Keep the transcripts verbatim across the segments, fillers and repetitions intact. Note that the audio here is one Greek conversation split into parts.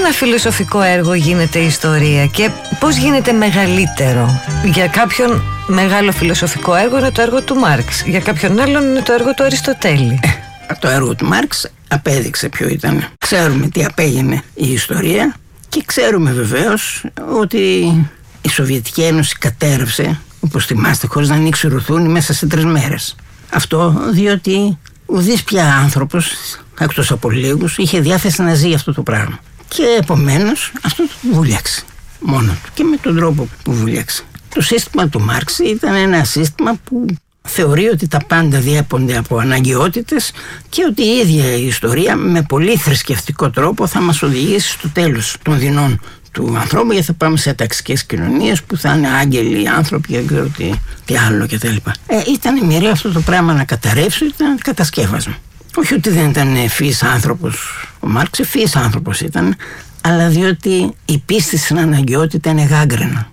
ένα φιλοσοφικό έργο γίνεται ιστορία και πώς γίνεται μεγαλύτερο? Για κάποιον μεγάλο φιλοσοφικό έργο είναι το έργο του Μάρξ, για κάποιον άλλον είναι το έργο του Αριστοτέλη. ε, Το έργο του Μάρξ απέδειξε ποιο ήταν. Ξέρουμε τι απέγινε η ιστορία και ξέρουμε βεβαίως ότι η Σοβιετική Ένωση κατέρευσε, όπως θυμάστε, χωρίς να ανοίξει ρουθούνη μέσα σε τρεις μέρες. Αυτό διότι ουδής πια άνθρωπος, εκτός από λίγους, είχε διάθεση να ζει αυτό το πράγμα. Και επομένως αυτό το βούλιαξε μόνο του και με τον τρόπο που βούλιαξε. Το σύστημα του Μάρξ ήταν ένα σύστημα που θεωρεί ότι τα πάντα διέπονται από αναγκαιότητες και ότι η ίδια η ιστορία με πολύ θρησκευτικό τρόπο θα μας οδηγήσει στο τέλος των δεινών του ανθρώπου, γιατί θα πάμε σε ταξικές κοινωνίες που θα είναι άγγελοι, άνθρωποι, δεν ξέρω τι, τι άλλο κτλ. Ε, ήταν μοιραίο αυτό το πράγμα να καταρρεύσει, ήταν κατασκεύασμα. Όχι ότι δεν ήταν ευφύης άνθρωπος ο Μάρξ, ευφύης άνθρωπος ήταν, αλλά διότι η πίστη στην αναγκαιότητα είναι γάγκρενα.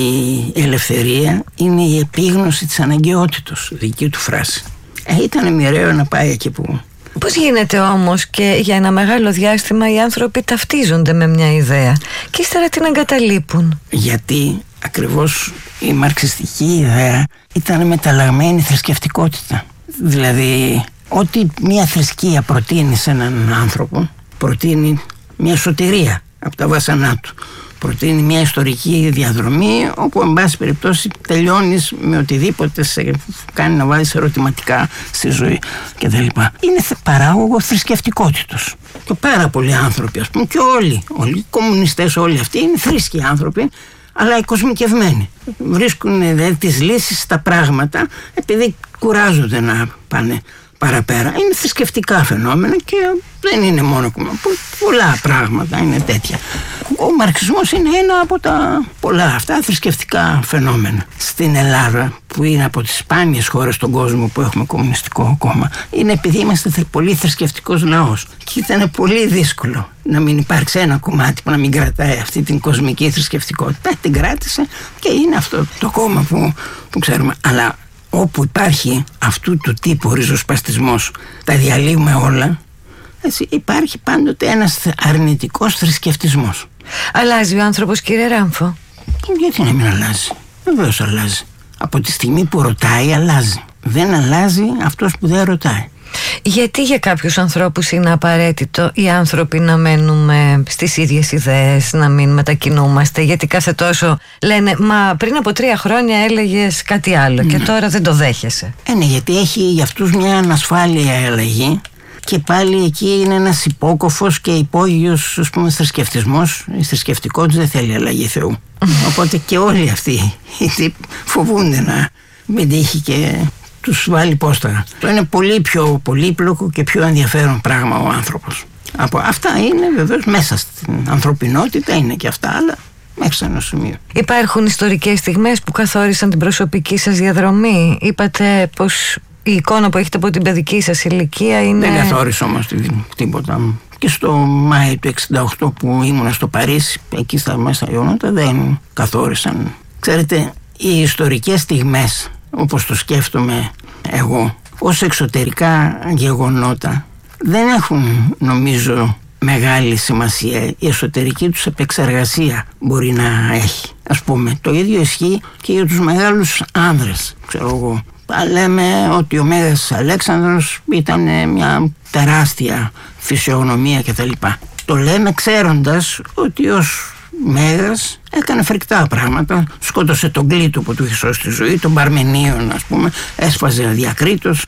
Η ελευθερία είναι η επίγνωση της αναγκαιότητος, δική του φράση. Ε, ήταν μοιραίο να πάει εκεί που... Πώς γίνεται όμως και για ένα μεγάλο διάστημα οι άνθρωποι ταυτίζονται με μια ιδέα και ύστερα την εγκαταλείπουν? Γιατί ακριβώς η μαρξιστική ιδέα ήταν μεταλλαγμένη θρησκευτικότητα. Δηλαδή, ό,τι μια θρησκεία προτείνει σε έναν άνθρωπο, προτείνει μια σωτηρία από τα βάσανά του. Προτείνει μια ιστορική διαδρομή όπου εν πάση περιπτώσει τελειώνεις με οτιδήποτε σε κάνει να βάζεις ερωτηματικά στη ζωή κτλ. Είναι παράγωγο θρησκευτικότητος. Και πάρα πολλοί άνθρωποι, ας πούμε, και όλοι, όλοι οι κομμουνιστές, όλοι αυτοί είναι θρήσκοι άνθρωποι, αλλά εκοσμικευμένοι. Βρίσκουν δε, τις λύσεις στα πράγματα επειδή κουράζονται να πάνε παραπέρα. Είναι θρησκευτικά φαινόμενα και δεν είναι μόνο πολλά πράγματα είναι τέτοια. Ο μαρξισμός είναι ένα από τα πολλά αυτά θρησκευτικά φαινόμενα. Στην Ελλάδα, που είναι από τις σπάνιες χώρες στον κόσμο που έχουμε κομμουνιστικό κόμμα, είναι επειδή είμαστε πολύ θρησκευτικός λαός και ήταν πολύ δύσκολο να μην υπάρξει ένα κομμάτι που να μην κρατάει αυτή την κοσμική θρησκευτικότητα. Την κράτησε και είναι αυτό το κόμμα που, που ξέρουμε. Αλλά όπου υπάρχει αυτού του τύπου ριζοσπαστισμός, τα διαλύουμε όλα, έτσι, υπάρχει πάντοτε ένας αρνητικός θρησκευτισμός. Αλλάζει ο άνθρωπος, κύριε Ράμφο? Γιατί να μην αλλάζει? Βεβαίως αλλάζει. Από τη στιγμή που ρωτάει, αλλάζει. Δεν αλλάζει αυτός που δεν ρωτάει. Γιατί για κάποιους ανθρώπους είναι απαραίτητο οι άνθρωποι να μένουμε στις ίδιες ιδέες, να μην μετακινούμαστε? Γιατί κάθε τόσο λένε, μα πριν από τρία χρόνια έλεγες κάτι άλλο, ναι, και τώρα δεν το δέχεσαι. Ε, ναι, γιατί έχει για αυτούς μια ανασφάλεια αλλαγή. Και πάλι εκεί είναι ένας υπόκοφος και υπόγειος, ας πούμε, θρησκευτισμός. Η θρησκευτικότητα δεν θέλει αλλαγή Θεού. Οπότε και όλοι αυτοί φοβούνται να μην τύχει και τους βάλει πόσταρα. Το είναι πολύ πιο πολύπλοκο και πιο ενδιαφέρον πράγμα ο άνθρωπος. Από αυτά είναι βεβαίως μέσα στην ανθρωπινότητα, είναι και αυτά, αλλά μέχρι σε ένα σημείο. Υπάρχουν ιστορικές στιγμές που καθόρισαν την προσωπική σας διαδρομή? Είπατε πως η εικόνα που έχετε από την παιδική σας ηλικία είναι... Δεν καθόρισα όμως τίποτα. Και στο Μάη του εξήντα οκτώ που ήμουνα στο Παρίσι, εκεί στα μέσα γεγονότα, δεν καθόρισαν. Ξέρετε, οι ιστορικές στιγμές, όπως το σκέφτομαι εγώ, ως εξωτερικά γεγονότα, δεν έχουν, νομίζω, μεγάλη σημασία. Η εσωτερική τους επεξεργασία μπορεί να έχει. Ας πούμε, το ίδιο ισχύει και για τους μεγάλους άνδρες, ξέρω εγώ. Λέμε ότι ο Μέγας Αλέξανδρος ήταν μια τεράστια φυσιογνωμία κτλ. Το λέμε ξέροντας ότι ως Μέγας έκανε φρικτά πράγματα. Σκότωσε τον Κλήτο που του είχε σώσει τη ζωή, τον Παρμενίον, ας πούμε, έσπαζε αδιακρίτως,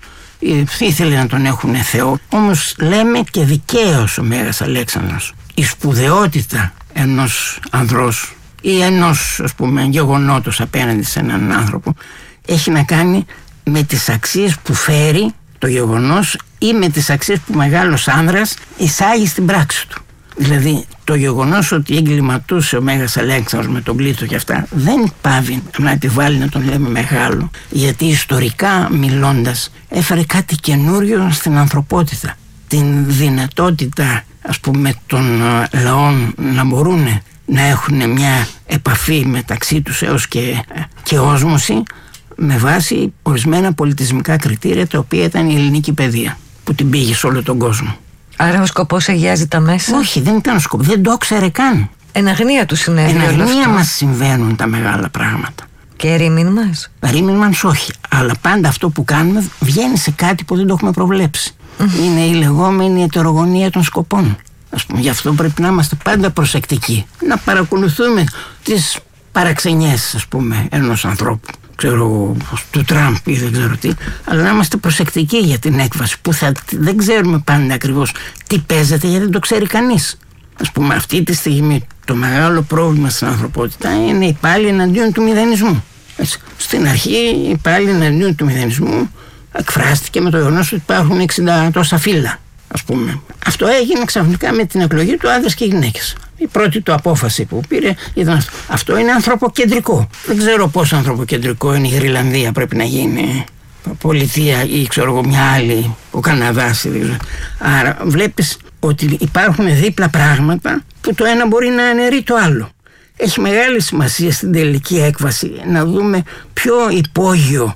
ήθελε να τον έχουν Θεό. Όμως λέμε και δικαίως ο Μέγας Αλέξανδρος. Η σπουδαιότητα ενός ανδρός ή ενός, ας πούμε, γεγονότος απέναντι σε έναν άνθρωπο έχει να κάνει με τις αξίες που φέρει το γεγονός ή με τις αξίες που μεγάλος άνδρας εισάγει στην πράξη του. Δηλαδή το γεγονός ότι εγκληματούσε ο Μέγας Αλέξανδρος με τον Κλήτο και αυτά δεν πάβει να τη βάλει να τον λέμε μεγάλο, γιατί ιστορικά μιλώντας έφερε κάτι καινούριο στην ανθρωπότητα. Την δυνατότητα, ας πούμε, των λαών να μπορούν να έχουν μια επαφή μεταξύ τους έως και, και όσμωση, με βάση ορισμένα πολιτισμικά κριτήρια, τα οποία ήταν η ελληνική παιδεία που την πήγε σε όλο τον κόσμο. Άρα ο σκοπός αγιάζει τα μέσα? Όχι, δεν ήταν ο σκοπός, δεν το ήξερε καν. Εν αγνία του συνέβη. Εν αγνία μας συμβαίνουν τα μεγάλα πράγματα. Και ρήμην μας? Ρήμην μας όχι, αλλά πάντα αυτό που κάνουμε βγαίνει σε κάτι που δεν το έχουμε προβλέψει. Mm-hmm. Είναι η λεγόμενη ετερογωνία των σκοπών. Ας πούμε, γι' αυτό πρέπει να είμαστε πάντα προσεκτικοί. Να παρακολουθούμε τις παραξενιές, ας πούμε, ενός ανθρώπου. Ξέρω, του Τραμπ ή δεν ξέρω τι, αλλά να είμαστε προσεκτικοί για την έκβαση που θα, δεν ξέρουμε πάντα ακριβώς τι παίζεται, γιατί δεν το ξέρει κανείς. Ας πούμε, αυτή τη στιγμή το μεγάλο πρόβλημα στην ανθρωπότητα είναι η πάλι εναντίον του μηδενισμού. Έτσι. Στην αρχή η πάλι εναντίον του μηδενισμού εκφράστηκε με το γεγονός ότι υπάρχουν εξήντα τόσα φύλλα, ας πούμε. Αυτό έγινε ξαφνικά με την εκλογή του άντρες και γυναίκες. Η πρώτη του απόφαση που πήρε ήταν αυτό. Αυτό είναι ανθρωποκεντρικό. Δεν ξέρω πόσο ανθρωποκεντρικό είναι η Γρυλανδία, πρέπει να γίνει πολιτεία ή ξέρω εγώ μια άλλη, ο Καναδάς. Άρα βλέπεις ότι υπάρχουν δίπλα πράγματα που το ένα μπορεί να αναιρεί το άλλο. Έχει μεγάλη σημασία στην τελική έκβαση να δούμε ποιο υπόγειο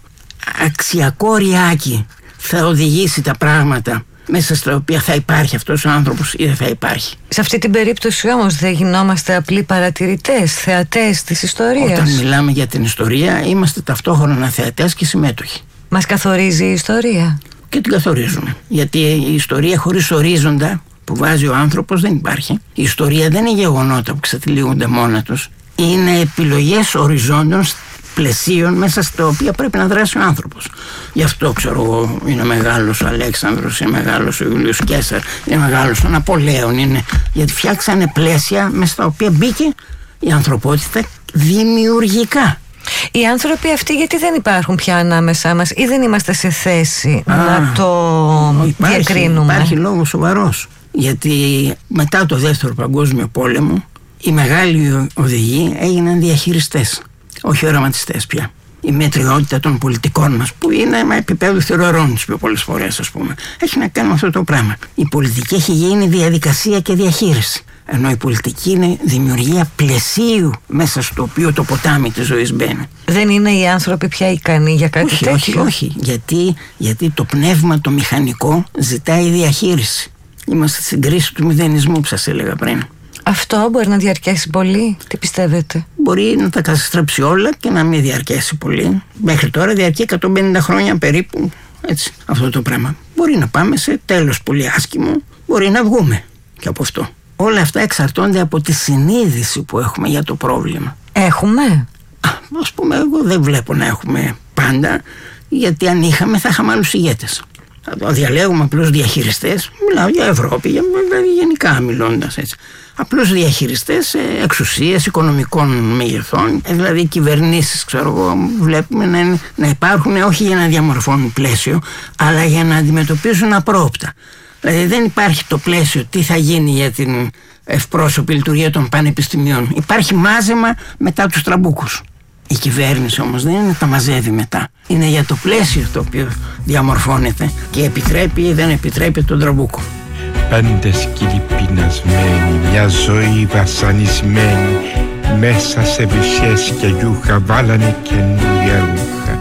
αξιακό ριάκι θα οδηγήσει τα πράγματα μέσα στα οποία θα υπάρχει αυτός ο άνθρωπος ή δεν θα υπάρχει. Σε αυτή την περίπτωση όμως δεν γινόμαστε απλοί παρατηρητές, θεατές της ιστορίας? Όταν μιλάμε για την ιστορία είμαστε ταυτόχρονα θεατές και συμμέτοχοι. Μας καθορίζει η ιστορία? Και την καθορίζουμε. Γιατί η ιστορία χωρίς ορίζοντα που βάζει ο άνθρωπος δεν υπάρχει. Η ιστορία δεν είναι γεγονότα που ξετυλίγονται μόνα τους. Είναι επιλογές οριζόντων πλαισίων μέσα στα οποία πρέπει να δράσει ο άνθρωπος. Γι' αυτό ξέρω εγώ είναι μεγάλος ο Αλέξανδρος, είναι μεγάλος ο Ιούλιος Καίσαρ, είναι μεγάλος ο Ναπολέων, είναι... γιατί φτιάξανε πλαίσια μέσα στα οποία μπήκε η ανθρωπότητα δημιουργικά. Οι άνθρωποι αυτοί γιατί δεν υπάρχουν πια ανάμεσά μας ή δεν είμαστε σε θέση Α, να το υπάρχει, διακρίνουμε? Υπάρχει λόγος σοβαρός. Γιατί μετά το δεύτερο παγκόσμιο πόλεμο οι μεγάλοι οδηγοί έγιναν διαχειριστές, όχι οραματιστές πια. Η μετριότητα των πολιτικών μας, που είναι με επίπεδο θηρορών πιο πολλές φορές, ας πούμε, έχει να κάνει με αυτό το πράγμα. Η πολιτική έχει γίνει διαδικασία και διαχείριση. Ενώ η πολιτική είναι δημιουργία πλαισίου μέσα στο οποίο το ποτάμι της ζωής μπαίνει. Δεν είναι οι άνθρωποι πια ικανοί για κάτι όχι, τέτοιο? Όχι, όχι. Γιατί, γιατί το πνεύμα το μηχανικό ζητάει διαχείριση. Είμαστε στην κρίση του μηδενισμού που σας έλεγα πριν. Αυτό μπορεί να διαρκέσει πολύ? Τι πιστεύετε? Μπορεί να τα καταστρέψει όλα και να μην διαρκέσει πολύ. Μέχρι τώρα διαρκεί εκατόν πενήντα χρόνια περίπου, έτσι, αυτό το πράγμα. Μπορεί να πάμε σε τέλος πολύ άσχημο, μπορεί να βγούμε και από αυτό. Όλα αυτά εξαρτώνται από τη συνείδηση που έχουμε για το πρόβλημα. Έχουμε? Α, ας πούμε, εγώ δεν βλέπω να έχουμε πάντα, γιατί αν είχαμε θα είχαμε άλλους ηγέτες. Θα διαλέγουμε απλούς διαχειριστές, μιλάω για Ευρώπη, για, γενικά μιλώντας έτσι. Απλούς διαχειριστές εξουσίες οικονομικών μεγεθών, δηλαδή κυβερνήσεις, ξέρω εγώ, βλέπουμε να, είναι, να υπάρχουν όχι για να διαμορφώνουν πλαίσιο, αλλά για να αντιμετωπίζουν απρόοπτα. Δηλαδή δεν υπάρχει το πλαίσιο τι θα γίνει για την ευπρόσωπη λειτουργία των πανεπιστημίων. Υπάρχει μάζεμα μετά τους τραμπούκους. Η κυβέρνηση όμως δεν είναι τα μαζεύει μετά. Είναι για το πλαίσιο το οποίο διαμορφώνεται και επιτρέπει ή δεν επιτρέπει τον τραμπούκο. Πέντε σκύλοι πεινασμένοι, μια ζωή βασανισμένη, μέσα σε βυσσές και γιούχα βάλανε καινούρια ρούχα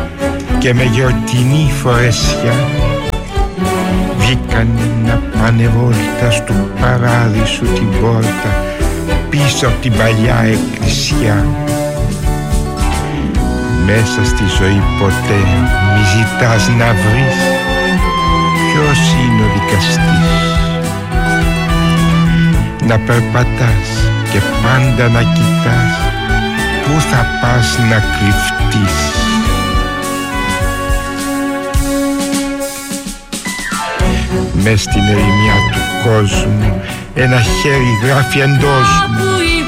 και με γιορτινή φορέσια βγήκαν να πάνε βόλτα στο παράδεισο την πόρτα πίσω από την παλιά εκκλησιά. Μέσα στη ζωή ποτέ μη ζητάς να βρεις ποιος είναι ο δικαστής. Να περπατάς και πάντα να κοιτάς πού θα πας να κρυφτείς. Μες στην ερημιά του κόσμου ένα χέρι γράφει εντός μου.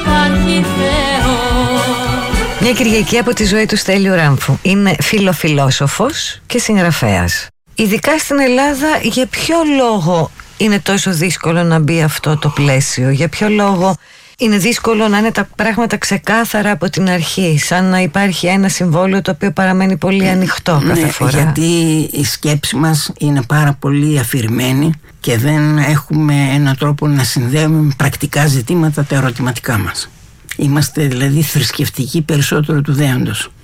Μια Κυριακή από τη ζωή του Στέλιου Ράμφου. Είναι φιλοφιλόσοφος και συγγραφέας. Ειδικά στην Ελλάδα, για ποιο λόγο είναι τόσο δύσκολο να μπει αυτό το πλαίσιο? Για ποιο λόγο είναι δύσκολο να είναι τα πράγματα ξεκάθαρα από την αρχή, σαν να υπάρχει ένα συμβόλαιο το οποίο παραμένει πολύ ανοιχτό κάθε ναι, φορά? Γιατί η σκέψη μας είναι πάρα πολύ αφηρημένη και δεν έχουμε έναν τρόπο να συνδέουμε με πρακτικά ζητήματα τα ερωτηματικά μας. Είμαστε δηλαδή θρησκευτικοί περισσότερο του δέοντος.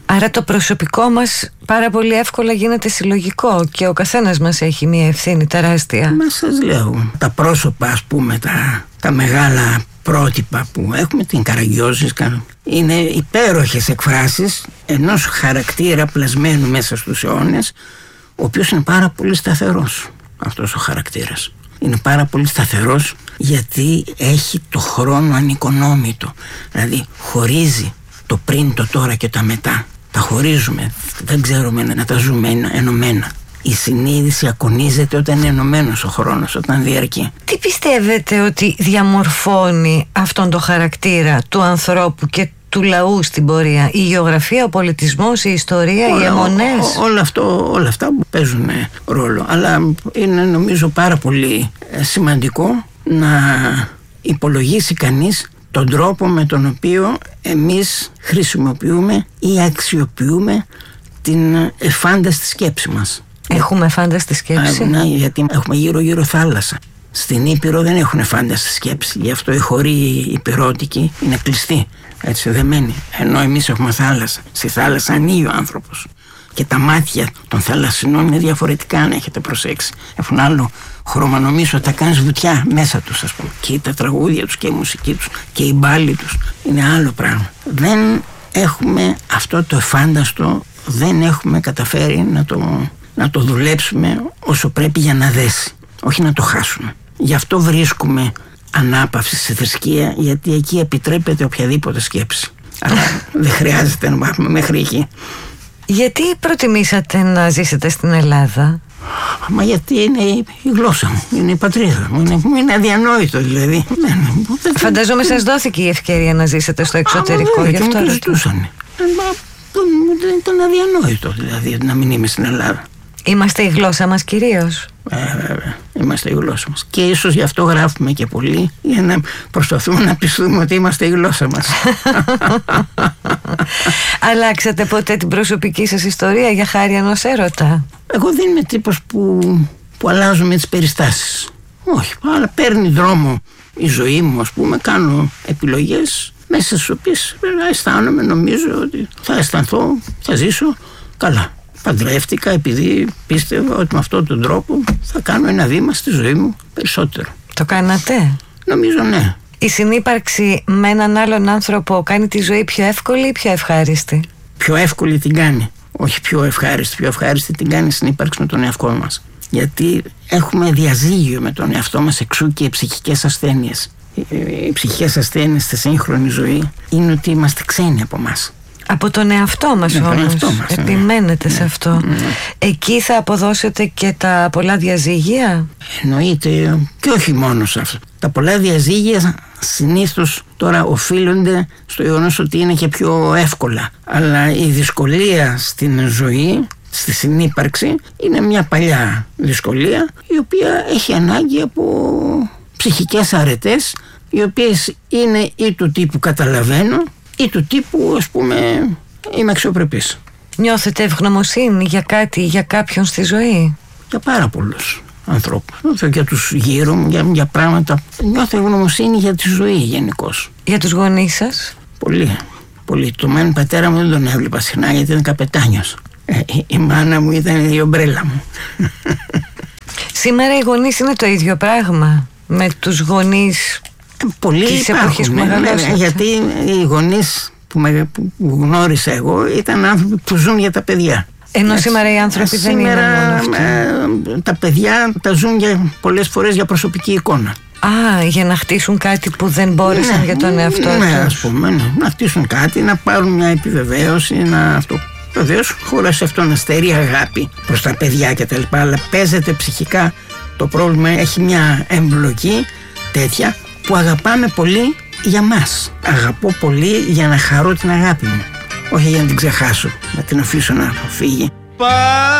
Άρα το προσωπικό μας πάρα πολύ εύκολα γίνεται συλλογικό και ο καθένας μας έχει μια ευθύνη τεράστια. Μα σας λέω, τα πρόσωπα, ας πούμε, τα, τα μεγάλα πρότυπα που έχουμε, την Καραγκιόζη, είναι υπέροχες εκφράσεις ενός χαρακτήρα πλασμένου μέσα στους αιώνες, ο οποίος είναι πάρα πολύ σταθερός. Αυτός ο χαρακτήρας είναι πάρα πολύ σταθερός γιατί έχει το χρόνο ανοικονόμητο. Δηλαδή χωρίζει το πριν, το τώρα και τα μετά. Τα χωρίζουμε, δεν ξέρουμε να τα ζούμε ενωμένα. Η συνείδηση ακονίζεται όταν είναι ενωμένος ο χρόνος, όταν διαρκεί. Τι πιστεύετε ότι διαμορφώνει αυτόν τον χαρακτήρα του ανθρώπου και του λαού στην πορεία? Η γεωγραφία, ο πολιτισμός, η ιστορία, όλα, οι αιμονές? Ό, όλα, αυτό, όλα αυτά παίζουν ρόλο. Αλλά είναι, νομίζω, πάρα πολύ σημαντικό να υπολογίσει κανείς τον τρόπο με τον οποίο εμείς χρησιμοποιούμε ή αξιοποιούμε την εφάνταστη σκέψη μας. Έχουμε φάνταστη σκέψη. Α, ναι, γιατί έχουμε γύρω γύρω θάλασσα. Στην Ήπειρο δεν έχουν φάνταστη σκέψη. Γι' αυτό η χωρή υπηρώτικη είναι κλειστή, έτσι δεμένη. Ενώ εμείς έχουμε θάλασσα. Στη θάλασσα ανοίγει ο άνθρωπος. Και τα μάτια των θαλασσινών είναι διαφορετικά, αν έχετε προσέξει. Έχουν άλλο χρώμα, νομίζω τα κάνεις βουτιά μέσα τους, ας πούμε. Και τα τραγούδια τους και η μουσική τους και η μπάλη τους είναι άλλο πράγμα. Δεν έχουμε αυτό το εφάνταστο, δεν έχουμε καταφέρει να το, να το δουλέψουμε όσο πρέπει για να δέσει. Όχι να το χάσουμε. Γι' αυτό βρίσκουμε ανάπαυση στη θρησκεία, γιατί εκεί επιτρέπεται οποιαδήποτε σκέψη. Αλλά δεν χρειάζεται να πάμε μέχρι εκεί. Γιατί προτιμήσατε να ζήσετε στην Ελλάδα? Μα γιατί είναι η γλώσσα μου, είναι η πατρίδα μου, είναι, είναι αδιανόητο δηλαδή. Φανταζόμαι σας δόθηκε η ευκαιρία να ζήσετε στο εξωτερικό. Α, γι' αυτό το ζητούσαν. Ήταν αδιανόητο δηλαδή να μην είμαι στην Ελλάδα. Είμαστε η γλώσσα μας κυρίως. Ε, βέβαια, είμαστε η γλώσσα μας. Και ίσως γι' αυτό γράφουμε και πολύ, για να προσπαθούμε να πιστούμε ότι είμαστε η γλώσσα μας. Αλλάξατε ποτέ την προσωπική σας ιστορία για χάρη ενός έρωτα? Εγώ δεν είμαι τύπος που, που αλλάζουμε τις περιστάσεις. Όχι, αλλά παίρνει δρόμο η ζωή μου, ας πούμε, κάνω επιλογές μέσα στις οποίες αισθάνομαι, νομίζω ότι θα αισθανθώ, θα ζήσω καλά. Παντρεύτηκα επειδή πίστευα ότι με αυτόν τον τρόπο θα κάνω ένα βήμα στη ζωή μου περισσότερο. Το κάνατε? Νομίζω ναι. Η συνύπαρξη με έναν άλλον άνθρωπο κάνει τη ζωή πιο εύκολη ή πιο ευχάριστη? Πιο εύκολη την κάνει, όχι πιο ευχάριστη. Πιο ευχάριστη την κάνει η συνύπαρξη με τον εαυτό μας. Γιατί έχουμε διαζύγιο με τον εαυτό μας, εξού και οι ψυχικές ασθένειες. Οι ψυχικές ασθένειες στη σύγχρονη ζωή είναι ότι είμαστε ξένοι από εμάς. Από τον εαυτό μας ναι, όμως, μας, επιμένετε ναι, σε αυτό. Ναι. Εκεί θα αποδώσετε και τα πολλά διαζύγια? Εννοείται, και όχι μόνο σε αυτό. Τα πολλά διαζύγια συνήθως τώρα οφείλονται στο γεγονός ότι είναι και πιο εύκολα. Αλλά η δυσκολία στην ζωή, στη συνύπαρξη, είναι μια παλιά δυσκολία, η οποία έχει ανάγκη από ψυχικές αρετές, οι οποίες είναι ή του τύπου καταλαβαίνω ή του τύπου, ας πούμε, είμαι αξιοπρεπής. Νιώθετε ευγνωμοσύνη για κάτι, για κάποιον στη ζωή? Για πάρα πολλούς ανθρώπους. Νιώθω για τους γύρω μου, για, για πράγματα. Νιώθω ευγνωμοσύνη για τη ζωή γενικώς. Για τους γονείς σας? Πολύ, πολύ. Το μάνα πατέρα μου δεν τον έβλεπα συχνά γιατί ήταν καπετάνιος. Ε, η, η μάνα μου ήταν η ομπρέλα μου. Σήμερα οι γονείς είναι το ίδιο πράγμα με τους γονείς Πολλοί της εποχής που μεγαλώσατε? Γιατί οι γονείς που, με, που γνώρισα εγώ ήταν άνθρωποι που ζουν για τα παιδιά. Ενώ έτσι, σήμερα οι άνθρωποι δεν είναι μόνο αυτοί. Ε, τα παιδιά τα ζουν για, πολλές φορές για προσωπική εικόνα. Α, για να χτίσουν κάτι που δεν μπόρεσαν ναι, για τον εαυτό τους. Ναι, ας πούμε, ναι, να χτίσουν κάτι, να πάρουν μια επιβεβαίωση, να αυτό. Βεβαίως, χωρίς αυτό να στερεί αγάπη προς τα παιδιά κτλ. Αλλά παίζεται ψυχικά το πρόβλημα, έχει μια εμπλοκή τέτοια που αγαπάμε πολύ για μας. Αγαπώ πολύ για να χαρώ την αγάπη μου. Όχι για να την ξεχάσω, να την αφήσω να φύγει.